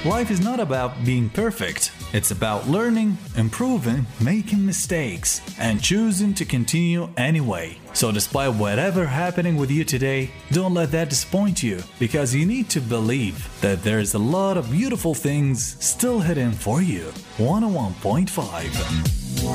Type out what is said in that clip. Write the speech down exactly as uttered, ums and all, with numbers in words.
Life is not about being perfect. It's about learning, improving, making mistakes, and choosing to continue anyway. So despite whatever happening with you today, don't let that disappoint you, because you need to believe that there's a lot of beautiful things still hidden for you. one oh one point five